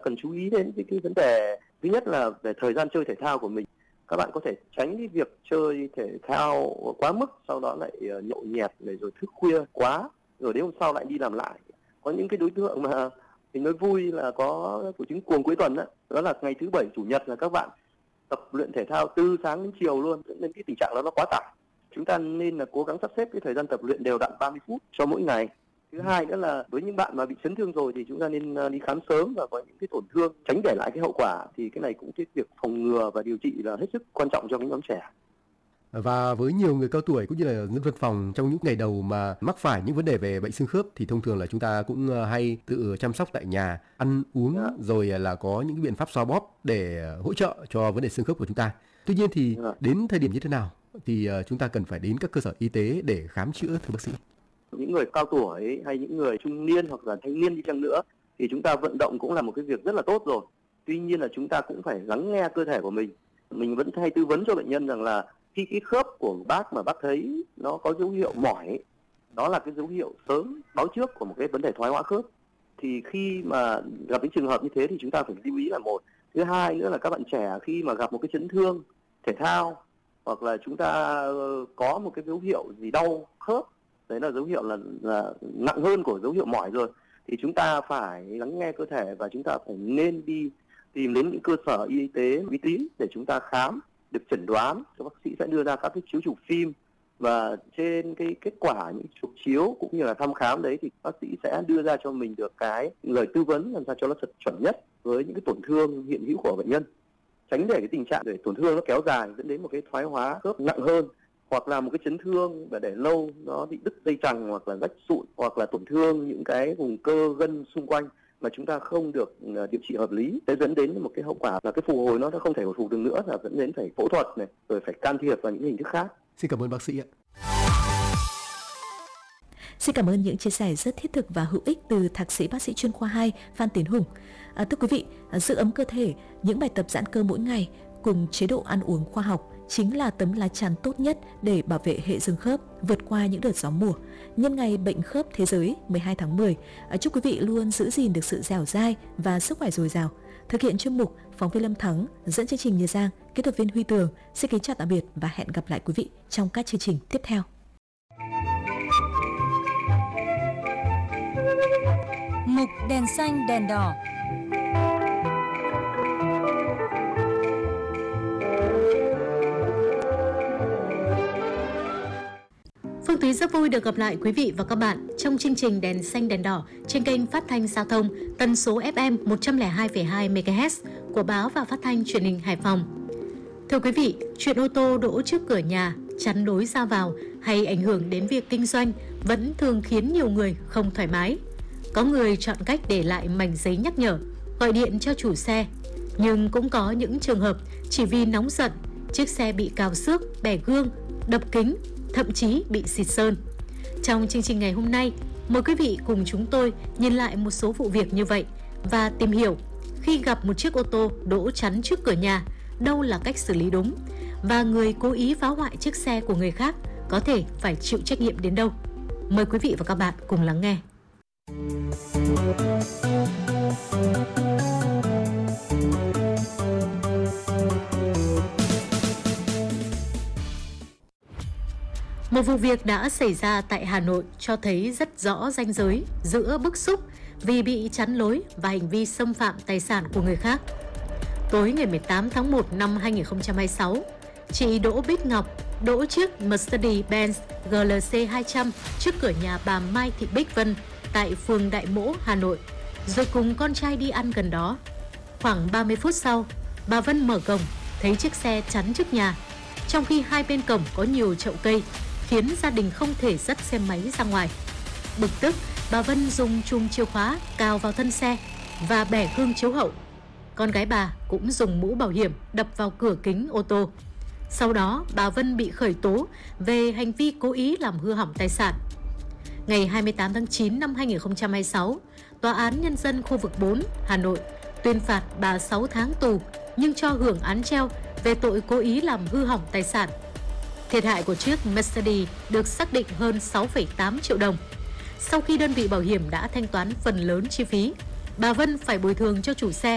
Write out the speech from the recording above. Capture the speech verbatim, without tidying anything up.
cần chú ý đến cái, cái vấn đề thứ nhất là về thời gian chơi thể thao của mình. Các bạn có thể tránh cái việc chơi thể thao quá mức, sau đó lại nhậu nhẹt này, rồi thức khuya quá, rồi đến hôm sau lại đi làm lại. Có những cái đối tượng mà mình nói vui là có của chứng cuồng cuối tuần đó, đó là ngày thứ bảy chủ nhật là các bạn tập luyện thể thao từ sáng đến chiều luôn, nên cái tình trạng đó nó quá tải. Chúng ta nên là cố gắng sắp xếp cái thời gian tập luyện đều đặn ba mươi phút cho mỗi ngày. Thứ hai nữa là với những bạn mà bị chấn thương rồi thì chúng ta nên đi khám sớm và có những cái tổn thương tránh để lại cái hậu quả, thì cái này cũng cái việc phòng ngừa và điều trị là hết sức quan trọng cho những nhóm trẻ. Và với nhiều người cao tuổi cũng như là dân văn phòng trong những ngày đầu mà mắc phải những vấn đề về bệnh xương khớp thì thông thường là chúng ta cũng hay tự chăm sóc tại nhà, ăn uống yeah. rồi là có những biện pháp xoa bóp để hỗ trợ cho vấn đề xương khớp của chúng ta. Tuy nhiên thì yeah. đến thời điểm như thế nào thì chúng ta cần phải đến các cơ sở y tế để khám chữa, thưa bác sĩ? Những người cao tuổi hay những người trung niên hoặc là thanh niên đi chăng nữa thì chúng ta vận động cũng là một cái việc rất là tốt rồi. Tuy nhiên là chúng ta cũng phải lắng nghe cơ thể của mình. Mình vẫn hay tư vấn cho bệnh nhân rằng là khi cái khớp của bác mà bác thấy nó có dấu hiệu mỏi, đó là cái dấu hiệu sớm báo trước của một cái vấn đề thoái hóa khớp. Thì khi mà gặp những trường hợp như thế thì chúng ta phải lưu ý là một. Thứ hai nữa là các bạn trẻ khi mà gặp một cái chấn thương thể thao hoặc là chúng ta có một cái dấu hiệu gì đau khớp, đấy là dấu hiệu là, là nặng hơn của dấu hiệu mỏi rồi, thì chúng ta phải lắng nghe cơ thể và chúng ta phải nên đi tìm đến những cơ sở y tế uy tín để chúng ta khám, được chẩn đoán. Các bác sĩ sẽ đưa ra các cái chiếu chụp phim và trên cái kết quả những chụp chiếu cũng như là thăm khám đấy thì bác sĩ sẽ đưa ra cho mình được cái lời tư vấn làm sao cho nó thật chuẩn nhất với những cái tổn thương hiện hữu của bệnh nhân, tránh để cái tình trạng để tổn thương nó kéo dài dẫn đến một cái thoái hóa khớp nặng hơn, hoặc là một cái chấn thương và để lâu nó bị đứt dây chằng hoặc là rách sụn, hoặc là tổn thương những cái vùng cơ gân xung quanh mà chúng ta không được điều trị hợp lý, sẽ dẫn đến một cái hậu quả là cái phục hồi nó không thể hồi phục được nữa, là dẫn đến phải phẫu thuật này, rồi phải can thiệp vào những hình thức khác. Xin cảm ơn bác sĩ ạ. Xin cảm ơn những chia sẻ rất thiết thực và hữu ích từ thạc sĩ bác sĩ chuyên khoa hai Phan Tiến Hùng. À, thưa quý vị, giữ ấm cơ thể, những bài tập giãn cơ mỗi ngày cùng chế độ ăn uống khoa học chính là tấm lá chắn tốt nhất để bảo vệ hệ xương khớp vượt qua những đợt gió mùa. Nhân ngày bệnh khớp thế giới mười hai tháng mười, chúc quý vị luôn giữ gìn được sự dẻo dai và sức khỏe dồi dào. Thực hiện chuyên mục, phóng viên Lâm Thắng, dẫn chương trình Như Giang, kỹ thuật viên Huy Tường. Xin kính chào tạm biệt và hẹn gặp lại quý vị trong các chương trình tiếp theo. Mục đèn xanh đèn đỏ. Phương Thúy rất vui được gặp lại quý vị và các bạn trong chương trình Đèn xanh đèn đỏ trên kênh phát thanh giao thông tần số ép em một trăm lẻ hai phẩy hai mê ga héc của báo và phát thanh truyền hình Hải Phòng. Thưa quý vị, chuyện ô tô đỗ trước cửa nhà, chắn lối ra vào hay ảnh hưởng đến việc kinh doanh vẫn thường khiến nhiều người không thoải mái. Có người chọn cách để lại mảnh giấy nhắc nhở, gọi điện cho chủ xe. Nhưng cũng có những trường hợp chỉ vì nóng giận, chiếc xe bị cào xước, bẻ gương, đập kính, thậm chí bị xịt sơn. Trong chương trình ngày hôm nay, mời quý vị cùng chúng tôi nhìn lại một số vụ việc như vậy và tìm hiểu khi gặp một chiếc ô tô đỗ chắn trước cửa nhà, đâu là cách xử lý đúng và người cố ý phá hoại chiếc xe của người khác có thể phải chịu trách nhiệm đến đâu. Mời quý vị và các bạn cùng lắng nghe. Một vụ việc đã xảy ra tại Hà Nội cho thấy rất rõ ranh giới giữa bức xúc vì bị chắn lối và hành vi xâm phạm tài sản của người khác. Tối ngày mười tám tháng một năm hai nghìn không trăm hai mươi sáu, chị Đỗ Bích Ngọc đỗ chiếc Mercedes-Benz G L C hai trăm trước cửa nhà bà Mai Thị Bích Vân tại phường Đại Mỗ, Hà Nội, rồi cùng con trai đi ăn gần đó. Khoảng ba mươi phút sau, bà Vân mở cổng, thấy chiếc xe chắn trước nhà, trong khi hai bên cổng có nhiều chậu cây, khiến gia đình không thể dắt xe máy ra ngoài. Bực tức, bà Vân dùng chùm chìa khóa cào vào thân xe và bẻ gương chiếu hậu. Con gái bà cũng dùng mũ bảo hiểm đập vào cửa kính ô tô. Sau đó, bà Vân bị khởi tố về hành vi cố ý làm hư hỏng tài sản. Ngày hai mươi tám tháng chín năm hai nghìn không trăm hai mươi sáu, Tòa án Nhân dân khu vực bốn, Hà Nội tuyên phạt bà sáu tháng tù nhưng cho hưởng án treo về tội cố ý làm hư hỏng tài sản. Thiệt hại của chiếc Mercedes được xác định hơn sáu phẩy tám triệu đồng. Sau khi đơn vị bảo hiểm đã thanh toán phần lớn chi phí, bà Vân phải bồi thường cho chủ xe